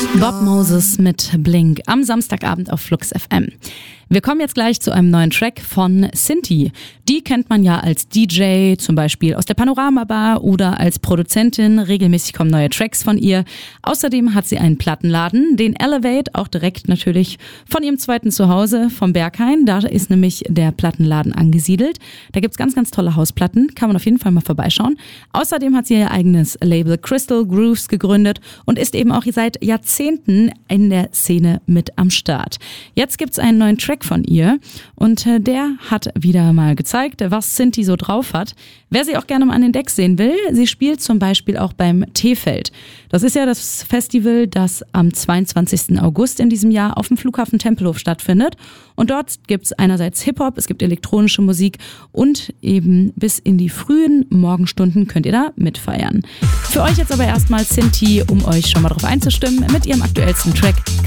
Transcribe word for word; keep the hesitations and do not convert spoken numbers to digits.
Bob Moses mit Blink am Samstagabend auf Flux F M. Wir kommen jetzt gleich zu einem neuen Track von Sinti. Die kennt man ja als D J, zum Beispiel aus der Panorama Bar oder als Produzentin. Regelmäßig kommen neue Tracks von ihr. Außerdem hat sie einen Plattenladen, den Elevate, auch direkt natürlich von ihrem zweiten Zuhause vom Berghain. Da ist nämlich der Plattenladen angesiedelt. Da gibt's ganz, ganz tolle Hausplatten. Kann man auf jeden Fall mal vorbeischauen. Außerdem hat sie ihr eigenes Label Crystal Grooves gegründet und ist eben auch seit Jahrzehnten in der Szene mit am Start. Jetzt gibt's einen neuen Track von ihr und der hat wieder mal gezeigt, was Sinti so drauf hat. Wer sie auch gerne mal an den Decks sehen will, sie spielt zum Beispiel auch beim T-Feld. Das ist ja das Festival, das am zweiundzwanzigsten August in diesem Jahr auf dem Flughafen Tempelhof stattfindet. Und dort gibt's einerseits Hip-Hop, es gibt elektronische Musik und eben bis in die frühen Morgenstunden könnt ihr da mitfeiern. Für euch jetzt aber erstmal Sinti, um euch schon mal drauf einzustimmen, mit ihrem aktuellsten Track